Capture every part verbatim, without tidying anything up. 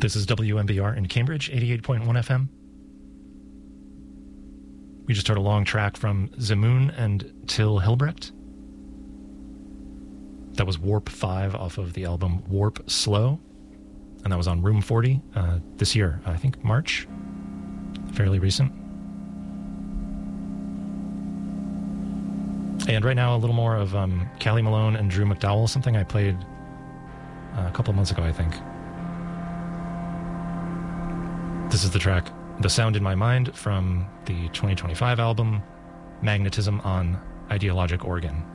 This is W M B R in Cambridge, eighty-eight point one F M. We just heard a long track from Zamoon and Till Hilbrecht. That was Warp five off of the album Warp Slow, and that was on Room forty uh, this year, I think March, fairly recent. And right now, a little more of um, Callie Malone and Drew McDowell, something I played uh, a couple of months ago, I think. This is the track The Sound in My Mind from the twenty twenty-five album Magnetism on Ideologic Organ.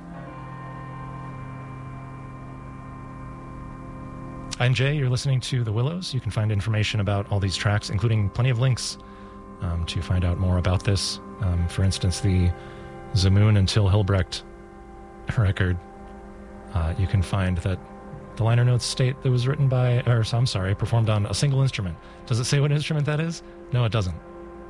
I'm Jay, you're listening to The Willows. You can find information about all these tracks, including plenty of links um, to find out more about this. Um, for instance, the Zamoon and Till Hilbrecht record. Uh, you can find that the liner notes state that was written by, or I'm sorry, performed on a single instrument. Does it say what instrument that is? No, it doesn't.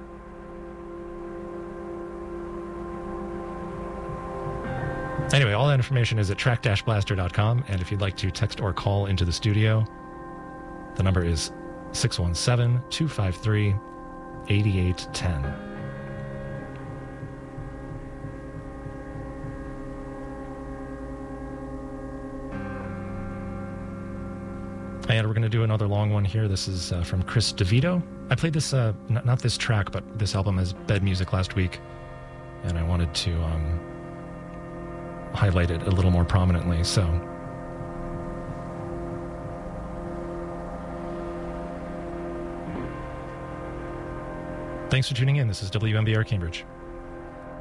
Anyway, all that information is at track dash blaster dot com, and if you'd like to text or call into the studio, the number is six one seven, two five three, eight eight one zero. And we're going to do another long one here. This is uh, from Chris DeVito. I played this, uh, n- not this track, but this album as bed music last week, and I wanted to um, highlight it a little more prominently. So, thanks for tuning in. This is W M B R Cambridge.